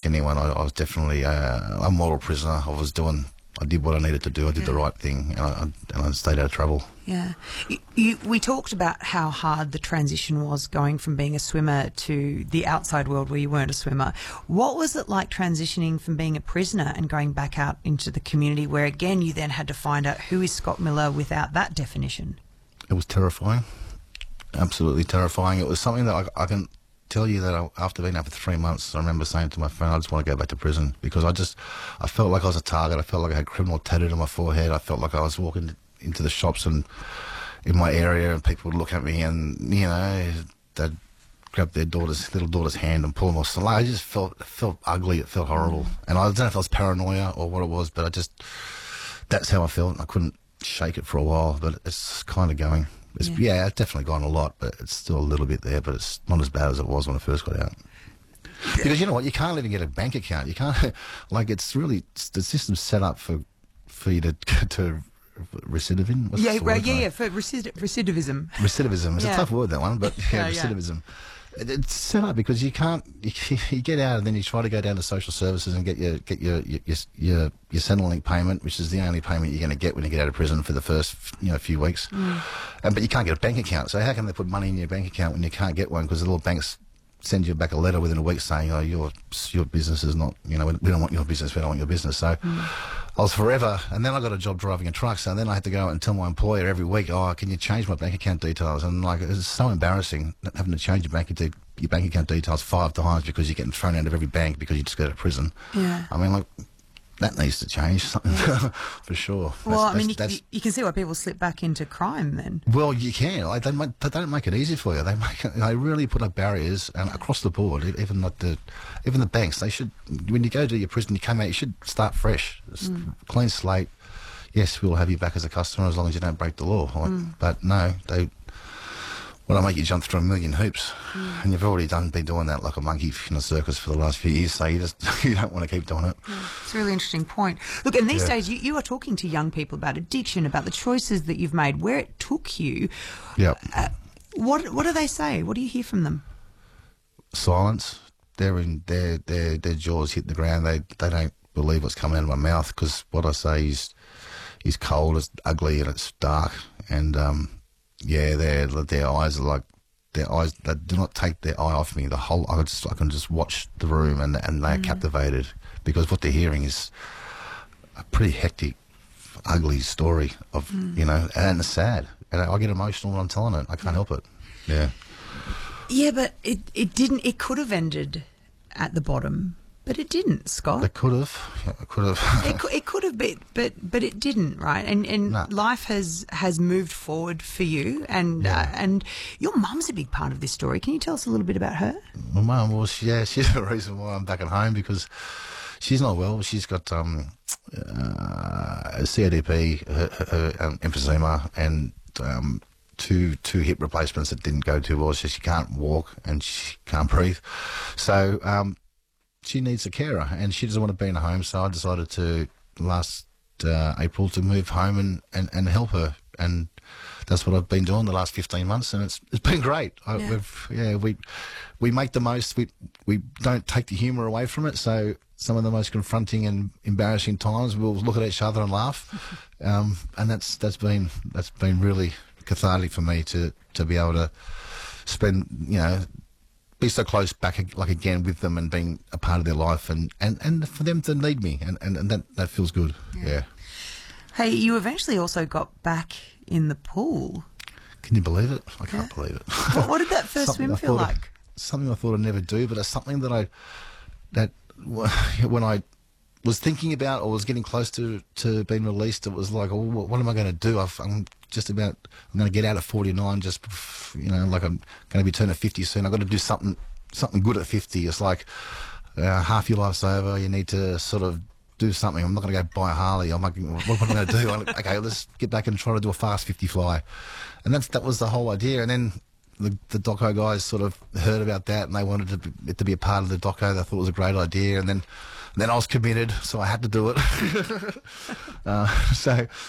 anyone, I was definitely a moral prisoner. I did what I needed to do. I did the right thing, and I stayed out of trouble. Yeah. We talked about how hard the transition was going from being a swimmer to the outside world where you weren't a swimmer. What was it like transitioning from being a prisoner and going back out into the community where, again, you then had to find out who is Scott Miller without that definition? It was terrifying, absolutely terrifying. It was something that I can tell you that after being out for 3 months, I remember saying to my friend, I just want to go back to prison, because I felt like I was a target. I felt like I had criminal tattooed on my forehead. I felt like I was walking into the shops and in my area, and people would look at me and, they'd grab their little daughter's hand and pull them off. So I just felt ugly. It felt horrible. And I don't know if I was paranoia or what it was, but that's how I felt. I couldn't shake it for a while, but it's kind of going. It's definitely gone a lot, but it's still a little bit there, but it's not as bad as it was when I first got out. Because you know what, you can't even get a bank account. You can't, it's really, the system's set up for you to recidivism. For recidivism. Recidivism. It's a tough word, that one, but recidivism. It's set up because you can't. You get out and then you try to go down to social services and get your Centrelink payment, which is the only payment you're going to get when you get out of prison for the first few weeks. But you can't get a bank account. So how can they put money in your bank account when you can't get one? Because the little banks send you back a letter within a week saying, "Oh, your business is not. We don't want your business. We don't want your business." So I was forever, and then I got a job driving a truck. So then I had to go out and tell my employer every week, "Oh, can you change my bank account details?" And it's so embarrassing having to change your bank account details 5 times because you're getting thrown out of every bank because you just go to prison. Yeah, I mean, that needs to change something for sure. Well, you can see why people slip back into crime then. Well, you can. They don't make it easy for you. They really put up barriers across the board. Even the banks. They should. When you go to your prison, you come out. You should start fresh, clean slate. Yes, we'll have you back as a customer as long as you don't break the law. But no, they want to make you jump through a million hoops, and you've already been doing that like a monkey in a circus for the last few years. So you don't want to keep doing it. It's a really interesting point. Look, and these days you are talking to young people about addiction, about the choices that you've made, where it took you. Yeah. What do they say? What do you hear from them? Silence. Their jaws hit the ground. They don't believe what's coming out of my mouth, because what I say is cold, it's ugly, and it's dark. And their eyes are they do not take their eye off me. I can just watch the room, and they're captivated, because what they're hearing is a pretty hectic, ugly story of and it's sad, and I get emotional when I'm telling it. I can't help it. Yeah, but it didn't. It could have ended at the bottom, but it didn't, Scott. It could have. It could have. it could have been, but it didn't, right? And life has moved forward for you, and your mum's a big part of this story. Can you tell us a little bit about her? My mum, she's the reason why I'm back at home, because she's not well. She's got CODP, emphysema, and two hip replacements that didn't go too well. So she can't walk and she can't breathe. So she needs a carer, and she doesn't want to be in a home. So I decided to last April to move home and help her, and that's what I've been doing the last 15 months, and it's been great. We make the most. We don't take the humour away from it. So some of the most confronting and embarrassing times, we'll look at each other and laugh, and that's been really cathartic for me to be able to spend, be so close back again with them and being a part of their life, and for them to need me, and that feels good. Yeah. Hey, you eventually also got back in the pool. Can you believe it? I can't believe it. What did that first swim feel like? Something I thought I'd never do, but it's something that when I was thinking about or was getting close to being released, it was like, what am I going to do? I'm going to get out at 49, like I'm going to be turning 50 soon. I've got to do something good at 50. It's like half your life's over. You need to sort of do something. I'm not going to go buy a Harley. What am I going to do? Okay, let's get back and try to do a fast 50 fly. And that was the whole idea. And then the doco guys sort of heard about that, and they wanted it to be a part of the doco. They thought it was a great idea. And then I was committed, so I had to do it.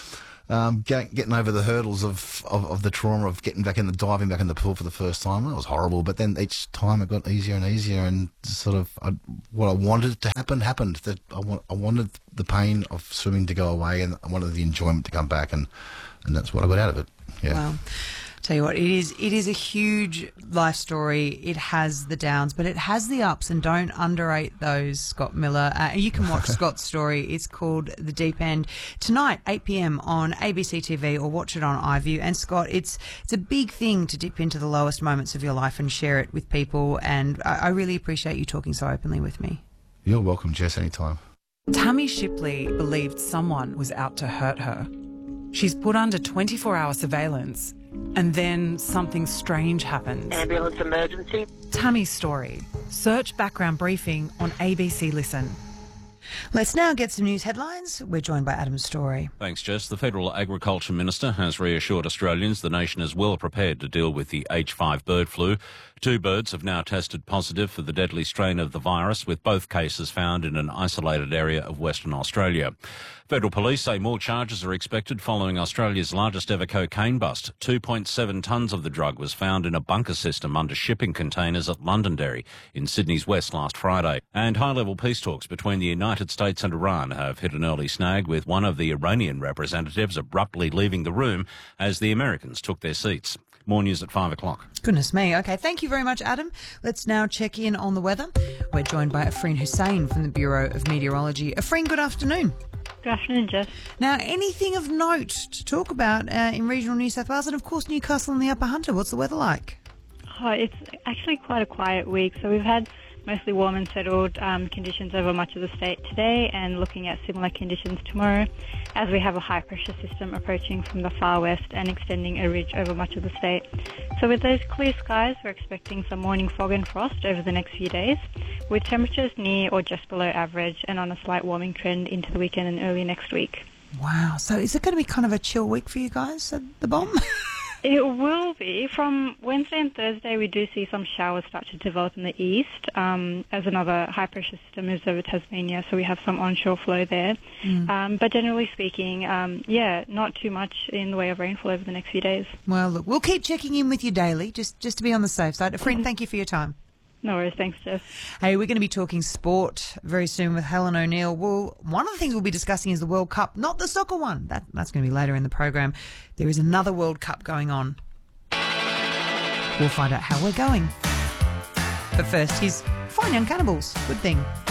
getting over the hurdles of the trauma of diving back in the pool for the first time. It was horrible, but then each time it got easier and easier, and sort of what I wanted to happen happened. That I wanted the pain of swimming to go away, and I wanted the enjoyment to come back, and that's what I got out of it. Yeah. Wow. Tell you what, it is a huge life story. It has the downs, but it has the ups, and don't underrate those, Scott Miller. You can watch Scott's story. It's called The Deep End, tonight, 8 p.m. on ABC TV, or watch it on iView. And Scott, it's a big thing to dip into the lowest moments of your life and share it with people, and I really appreciate you talking so openly with me. You're welcome, Jess, anytime. Tammy Shipley believed someone was out to hurt her. She's put under 24-hour surveillance, and then something strange happens. Ambulance emergency. Tammy's story. Search background briefing on ABC Listen. Let's now get some news headlines. We're joined by Adam Story. Thanks, Jess. The Federal Agriculture Minister has reassured Australians the nation is well prepared to deal with the H5 bird flu. 2 birds have now tested positive for the deadly strain of the virus, with both cases found in an isolated area of Western Australia. Federal police say more charges are expected following Australia's largest ever cocaine bust. 2.7 tonnes of the drug was found in a bunker system under shipping containers at Londonderry in Sydney's west last Friday. And high-level peace talks between the United States and Iran have hit an early snag, with one of the Iranian representatives abruptly leaving the room as the Americans took their seats. More news at 5 o'clock. Goodness me. Okay, thank you very much, Adam. Let's now check in on the weather. We're joined by Afreen Hussain from the Bureau of Meteorology. Afreen, good afternoon. Good afternoon, Jess. Now, anything of note to talk about in regional New South Wales and, of course, Newcastle and the Upper Hunter? What's the weather like? Oh, it's actually quite a quiet week. So we've had mostly warm and settled conditions over much of the state today, and looking at similar conditions tomorrow, as we have a high-pressure system approaching from the far west and extending a ridge over much of the state. So with those clear skies, we're expecting some morning fog and frost over the next few days, with temperatures near or just below average and on a slight warming trend into the weekend and early next week. Wow. So is it going to be kind of a chill week for you guys at the bomb? It will be. From Wednesday and Thursday, we do see some showers start to develop in the east as another high-pressure system moves over Tasmania, so we have some onshore flow there. But generally speaking, not too much in the way of rainfall over the next few days. Well, look, we'll keep checking in with you daily, just to be on the safe side. Afreen, thank you for your time. No worries, thanks, Jess. Hey, we're going to be talking sport very soon with Helen O'Neill. Well, one of the things we'll be discussing is the World Cup, not the soccer one. That's going to be later in the program. There is another World Cup going on. We'll find out how we're going. But first, here's Fine Young Cannibals. Good thing.